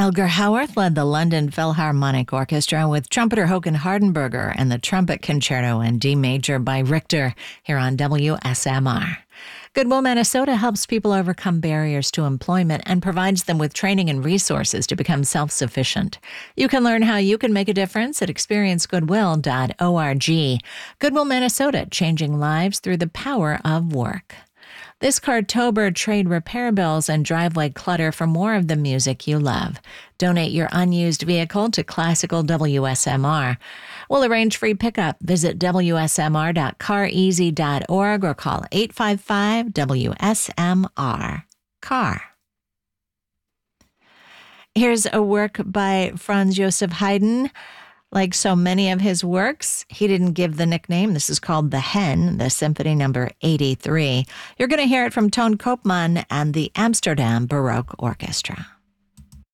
Elgar Howarth led the London Philharmonic Orchestra with trumpeter Håkan Hardenberger and the Trumpet Concerto in D major by Richter here on WSMR. Goodwill Minnesota helps people overcome barriers to employment and provides them with training and resources to become self-sufficient. You can learn how you can make a difference at experiencegoodwill.org. Goodwill Minnesota, changing lives through the power of work. This Cartober, trade repair bills and drive-like clutter for more of the music you love. Donate your unused vehicle to Classical WSMR. We'll arrange free pickup. Visit wsmr.careasy.org or call 855-WSMR-CAR. Here's a work by Franz Joseph Haydn. Like so many of his works, he didn't give the nickname. This is called The Hen, the Symphony Number 83. You're going to hear it from Toon Koopman and the Amsterdam Baroque Orchestra.